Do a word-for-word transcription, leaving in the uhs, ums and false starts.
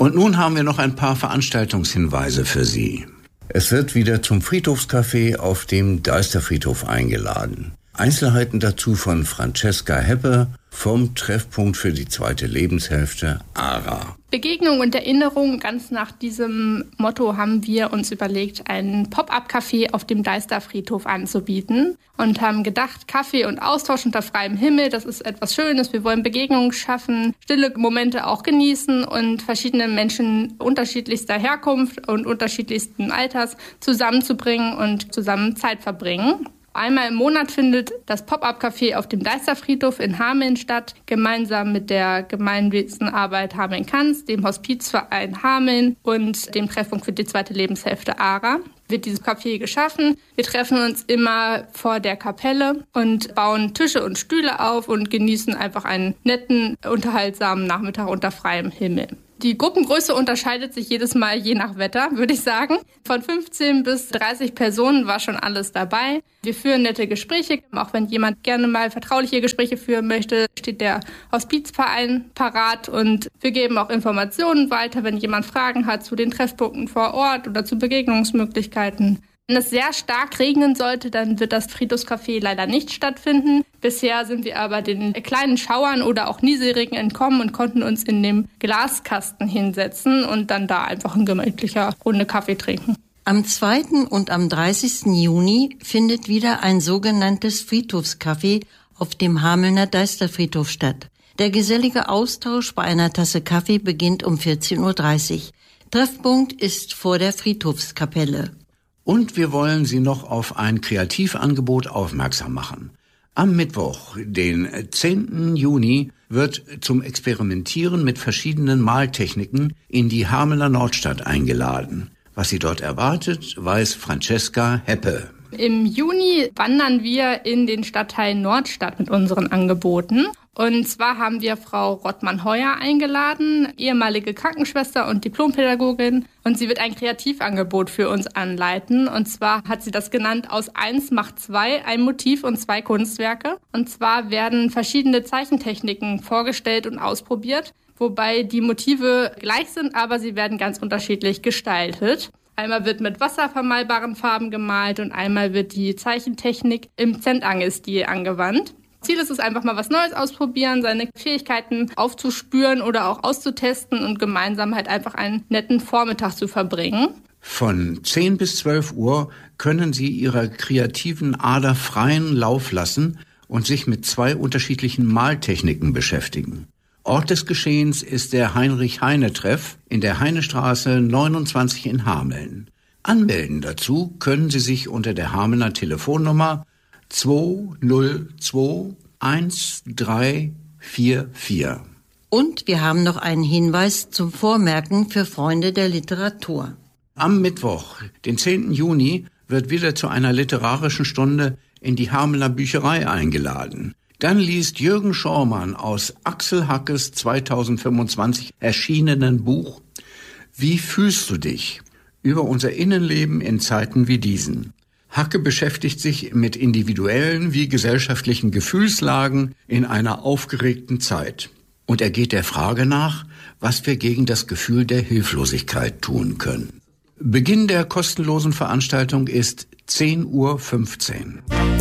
Und nun haben wir noch ein paar Veranstaltungshinweise für Sie. Es wird wieder zum Friedhofscafé auf dem Deisterfriedhof eingeladen. Einzelheiten dazu von Francesca Heppe vom Treffpunkt für die zweite Lebenshälfte A R A. Begegnung und Erinnerung, ganz nach diesem Motto haben wir uns überlegt, einen Pop-up-Café auf dem Deisterfriedhof anzubieten und haben gedacht, Kaffee und Austausch unter freiem Himmel, das ist etwas Schönes. Wir wollen Begegnungen schaffen, stille Momente auch genießen und verschiedene Menschen unterschiedlichster Herkunft und unterschiedlichsten Alters zusammenzubringen und zusammen Zeit verbringen. Einmal im Monat findet das Pop-up-Café auf dem Deisterfriedhof in Hameln statt, gemeinsam mit der Gemeinwesenarbeit Hameln-Kanz, dem Hospizverein Hameln und dem Treffpunkt für die zweite Lebenshälfte A R A. Wird dieses Café geschaffen. Wir treffen uns immer vor der Kapelle und bauen Tische und Stühle auf und genießen einfach einen netten, unterhaltsamen Nachmittag unter freiem Himmel. Die Gruppengröße unterscheidet sich jedes Mal je nach Wetter, würde ich sagen. Von fünfzehn bis dreißig Personen war schon alles dabei. Wir führen nette Gespräche. Auch wenn jemand gerne mal vertrauliche Gespräche führen möchte, steht der Hospizverein parat. Und wir geben auch Informationen weiter, wenn jemand Fragen hat zu den Treffpunkten vor Ort oder zu Begegnungsmöglichkeiten. Wenn es sehr stark regnen sollte, dann wird das Friedhofscafé leider nicht stattfinden. Bisher sind wir aber den kleinen Schauern oder auch Nieselregen entkommen und konnten uns in dem Glaskasten hinsetzen und dann da einfach in gemütlicher Runde Kaffee trinken. Am zweiten und am dreißigsten Juni findet wieder ein sogenanntes Friedhofscafé auf dem Hamelner Deisterfriedhof statt. Der gesellige Austausch bei einer Tasse Kaffee beginnt um vierzehn Uhr dreißig. Treffpunkt ist vor der Friedhofskapelle. Und wir wollen Sie noch auf ein Kreativangebot aufmerksam machen. Am Mittwoch, den zehnten Juni, wird zum Experimentieren mit verschiedenen Maltechniken in die Hamelner Nordstadt eingeladen. Was Sie dort erwartet, weiß Francesca Heppe. Im Juni wandern wir in den Stadtteil Nordstadt mit unseren Angeboten. Und zwar haben wir Frau Rottmann-Heuer eingeladen, ehemalige Krankenschwester und Diplompädagogin. Und sie wird ein Kreativangebot für uns anleiten. Und zwar hat sie das genannt, aus eins macht zwei, ein Motiv und zwei Kunstwerke. Und zwar werden verschiedene Zeichentechniken vorgestellt und ausprobiert, wobei die Motive gleich sind, aber sie werden ganz unterschiedlich gestaltet. Einmal wird mit wasservermalbaren Farben gemalt und einmal wird die Zeichentechnik im Zentangelsstil angewandt. Ziel ist es einfach mal was Neues ausprobieren, seine Fähigkeiten aufzuspüren oder auch auszutesten und gemeinsam halt einfach einen netten Vormittag zu verbringen. Von zehn bis zwölf Uhr können Sie Ihrer kreativen Ader freien Lauf lassen und sich mit zwei unterschiedlichen Maltechniken beschäftigen. Ort des Geschehens ist der Heinrich-Heine-Treff in der Heinestraße neunundzwanzig in Hameln. Anmelden dazu können Sie sich unter der Hamelner Telefonnummer zwei null zwei eins drei vier vier. Und wir haben noch einen Hinweis zum Vormerken für Freunde der Literatur. Am Mittwoch, den zehnten Juni, wird wieder zu einer literarischen Stunde in die Hamelner Bücherei eingeladen. Dann liest Jürgen Schormann aus Axel Hackes zweitausendfünfundzwanzig erschienenen Buch Wie fühlst du dich? Über unser Innenleben in Zeiten wie diesen. Hacke beschäftigt sich mit individuellen wie gesellschaftlichen Gefühlslagen in einer aufgeregten Zeit. Und er geht der Frage nach, was wir gegen das Gefühl der Hilflosigkeit tun können. Beginn der kostenlosen Veranstaltung ist zehn Uhr fünfzehn.